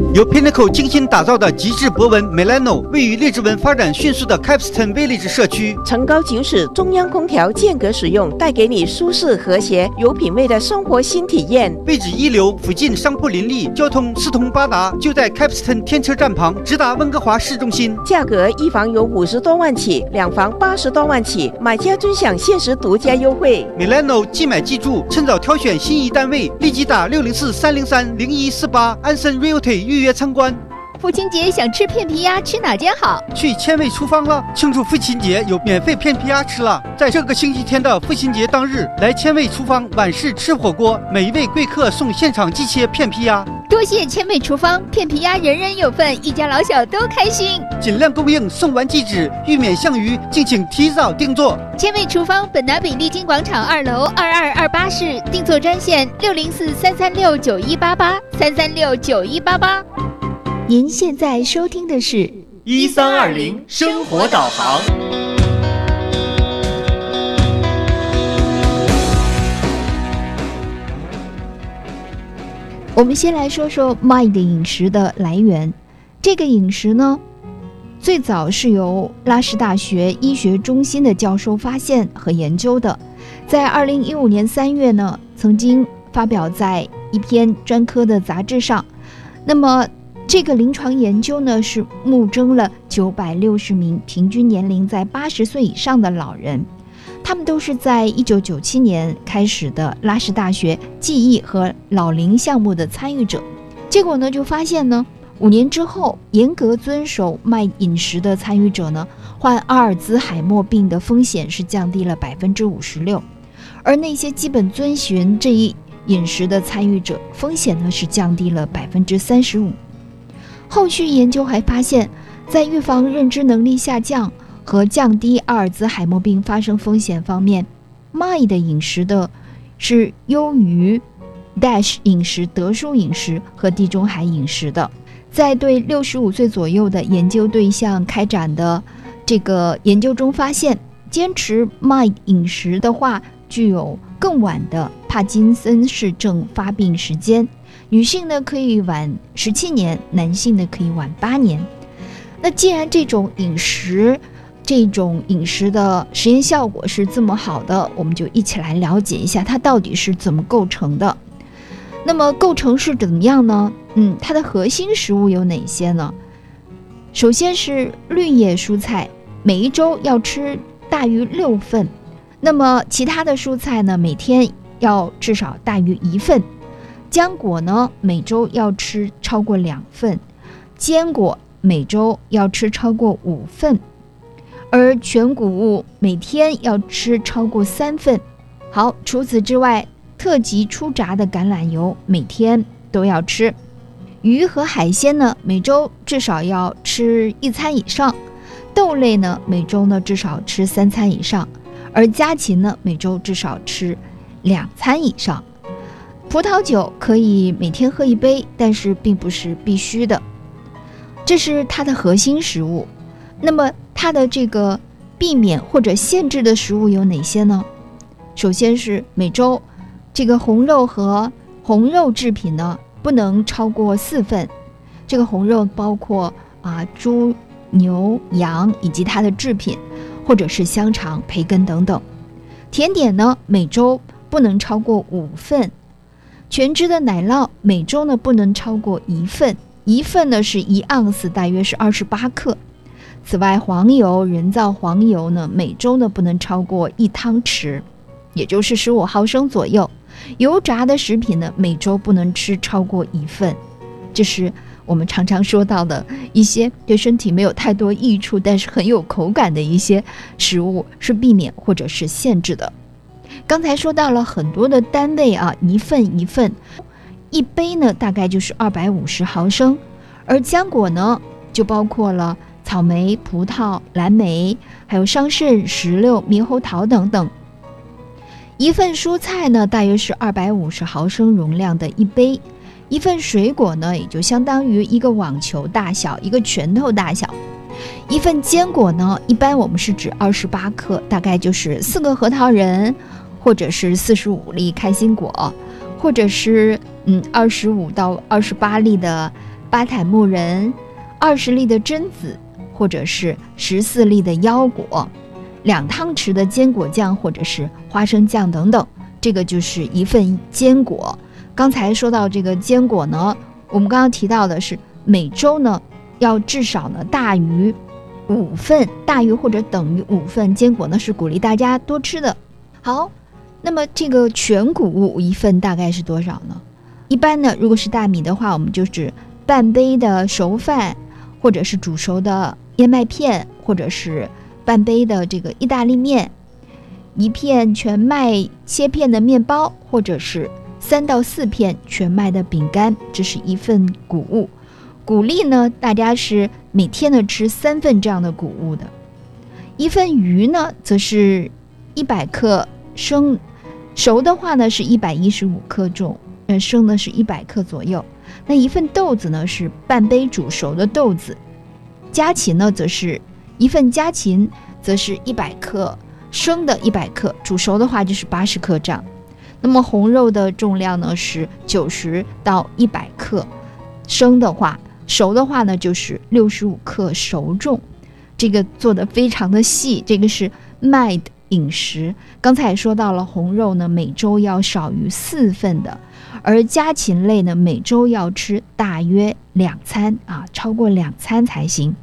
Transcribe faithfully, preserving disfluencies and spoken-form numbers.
由 Pinnacle 精心打造的极致博文 Milano 位于列治文发展迅速的 Capstan Village 社区， 层高九尺，中央空调间隔使用，带给你舒适和谐、有品味的生活新体验。 位置一流，附近商铺林立，交通四通八达，就在 Capstan 天车站旁，直达温哥华市中心。 价格一房有五十多万起，两房八十多万起，买家尊享限时独家优惠。 Milano 即买即住，趁早挑选心仪单位，立即打六零四三零三零一四八安森 Realty 预约参观。 父亲节想吃片皮鸭，吃哪间好？ 去千味厨房了，庆祝父亲节有免费片皮鸭吃了。在这个星期天的父亲节当日，来千味厨房晚市吃火锅，每一位贵客送现场即切片皮鸭。 多谢千味厨房，片皮鸭人人有份，一家老小都开心。 尽量供应，送完即止，欲免项余，敬请提早订座。 千味厨房本拿比丽晶广场二楼二二二八室，订座专线六零四三三六九一八八三三六九一八八。您现在收听的是一三二零生活导航。 我们先来说说 M I 的饮食的来源。这个饮食呢，最早是由拉什大学医学中心的教授发现和研究的，在二零一五年三月呢，曾经发表在一篇专科的杂志上。那么这个临床研究呢，是募征了九百六十名平均年龄在八十岁以上的老人，他们都是在一九九七年开始的拉什大学记忆和老龄项目的参与者。结果呢，就发现呢，五年之后，严格遵守麦饮食的参与者呢，患阿尔兹海默病的风险是降低了百分之五十六，而那些基本遵循这一饮食的参与者，风险呢是降低了百分之三十五。后续研究还发现，在预防认知能力下降和降低阿尔兹海默病发生风险方面 ，M I 的饮食的是优于 Dash 饮食、德叔饮食和地中海饮食的。在对六十五岁左右的研究对象开展的这个研究中发现，坚持 M I 饮食的话，具有更晚的帕金森氏症发病时间。女性呢可以晚十七年，男性呢可以晚八年。那既然这种饮食这种饮食的实验效果是这么好的，我们就一起来了解一下它到底是怎么构成的。那么构成是怎么样呢？嗯，它的核心食物有哪些呢？首先是绿叶蔬菜，每一周要吃大于六份。那么其他的蔬菜呢，每天要至少大于一份。浆果呢，每周要吃超过两份；坚果每周要吃超过五份；而全谷物每天要吃超过三份。好，除此之外，特级初榨的橄榄油每天都要吃。鱼和海鲜呢，每周至少要吃一餐以上；豆类呢，每周呢至少吃三餐以上；而家禽呢，每周至少吃两餐以上。葡萄酒可以每天喝一杯，但是并不是必须的。这是它的核心食物。那么它的这个避免或者限制的食物有哪些呢？首先是每周这个红肉和红肉制品呢不能超过四份。这个红肉包括啊猪、牛、羊以及它的制品，或者是香肠、培根等等。甜点呢每周不能超过五份。全脂的奶酪每周呢不能超过一份，一份呢是一盎司，大约是二十八克。此外，黄油、人造黄油呢每周呢不能超过一汤匙，也就是十五毫升左右。油炸的食品呢每周不能吃超过一份。这是我们常常说到的一些对身体没有太多益处，但是很有口感的一些食物，是避免或者是限制的。刚才说到了很多的单位啊，一份一份，一杯呢大概就是二百五十毫升，而浆果呢就包括了草莓、葡萄、蓝莓，还有桑葚、石榴、猕猴桃等等。一份蔬菜呢大约是二百五十毫升容量的一杯，一份水果呢也就相当于一个网球大小，一个拳头大小。一份坚果呢一般我们是指二十八克，大概就是四个核桃仁，或者是四十五粒开心果，或者是嗯二十五到二十八粒的巴坦木仁、二十粒的榛子，或者是十四粒的腰果，两汤匙的坚果酱或者是花生酱等等，这个就是一份坚果。刚才说到这个坚果呢，我们刚刚提到的是每周呢要至少呢大于五份，大于或者等于五份坚果呢是鼓励大家多吃的。好，那么这个全谷物一份大概是多少呢？一般呢，如果是大米的话，我们就是半杯的熟饭，或者是煮熟的燕麦片，或者是半杯的这个意大利面，一片全麦切片的面包，或者是三到四片全麦的饼干，这是一份谷物。鼓励呢，大家是每天呢吃三份这样的谷物的。一份鱼呢，则是一百克生，熟的话呢是一百一十五克重，呃，生呢是一百克左右。那一份豆子呢是半杯煮熟的豆子。家禽呢，则是一份家禽，则是一百克，生的一百克，煮熟的话就是八十克这样。那么红肉的重量呢是九十到一百克，生的话，熟的话呢就是六十五克熟重。这个做得非常的细，这个是麦的饮食。刚才也说到了，红肉呢每周要少于四份的，而家禽类呢每周要吃大约两餐啊，超过两餐才行。